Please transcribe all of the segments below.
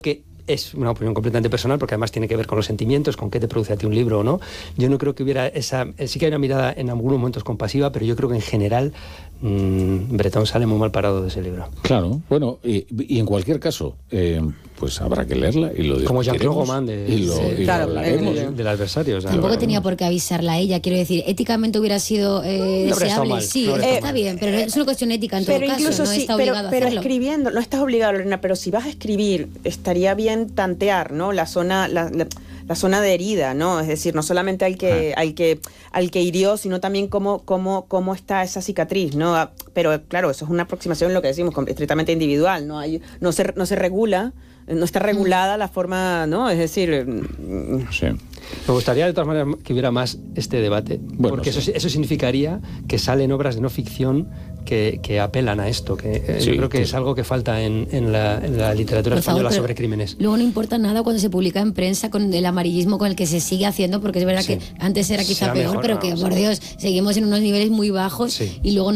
que es una opinión completamente personal, porque además tiene que ver con los sentimientos, con qué te produce a ti un libro o no. Yo no creo que hubiera esa... Sí que hay una mirada en algunos momentos compasiva, pero yo creo que en general Bretón sale muy mal parado de ese libro. Claro, bueno, y en cualquier caso, pues habrá que leerla y lo discutiremos. Como Jean-Claude Goman y lo hablaremos. Del adversario. O sea, tampoco tenía por qué avisarla a ella, quiero decir, éticamente hubiera sido deseable, sí, está bien, pero es una cuestión ética en todo caso, incluso no está obligado a hacerlo. Pero escribiendo, no estás obligado, Lorena, pero si vas a escribir, estaría bien tantear, ¿no? La zona de herida, ¿no? Es decir, no solamente al que hirió, sino también cómo está esa cicatriz, ¿no? Pero claro, eso es una aproximación, lo que decimos, estrictamente individual, ¿no? No se regula, no está regulada la forma, ¿no? Es decir... Sí. Me gustaría de todas maneras que hubiera más este debate, porque sí. eso significaría que salen obras de no ficción que apelan a esto, yo creo que es algo que falta en la literatura española sobre crímenes. Luego no importa nada cuando se publica en prensa con el amarillismo con el que se sigue haciendo, porque es verdad que antes era quizá peor, pero que, por Dios, seguimos en unos niveles muy bajos y luego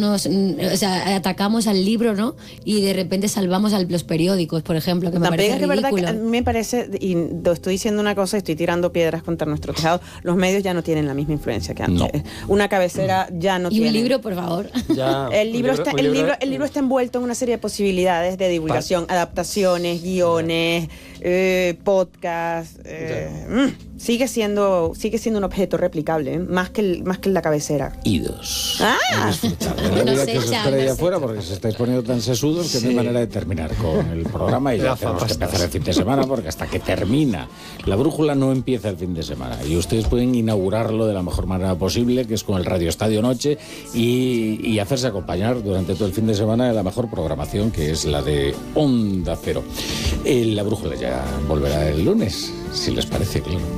atacamos al libro, ¿no? Y de repente salvamos a los periódicos, por ejemplo, que me parece ridículo. Verdad que a mí me parece, y estoy diciendo una cosa, estoy tirando piedras contra nuestro tejado, los medios ya no tienen la misma influencia que antes. No. Una cabecera ya no tiene. Y un libro, por favor. Ya. El libro está envuelto en una serie de posibilidades de divulgación, adaptaciones, guiones, podcast. Sigue siendo un objeto replicable, más que la cabecera. Idos. No que se espera allá afuera porque se estáis poniendo tan sesudos que no hay manera de terminar con el programa y ya tenemos que empezar el fin de semana, porque hasta que termina la brújula no empieza el fin de semana y ustedes pueden inaugurarlo de la mejor manera posible, que es con el Radio Estadio Noche, y hacerse acompañar durante todo el fin de semana de la mejor programación, que es la de Onda Cero. La brújula ya volverá el lunes, si les parece, claro.